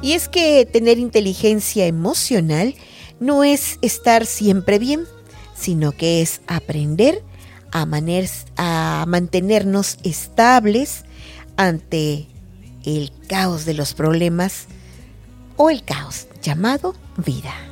Y es que tener inteligencia emocional no es estar siempre bien, sino que es aprender a mantenernos estables ante el caos de los problemas o el caos llamado vida.